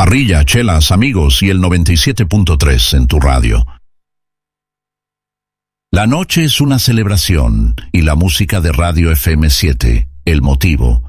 Parrilla, chelas, amigos y el 97.3 en tu radio. La noche es una celebración y la música de Radio FM 7, el motivo,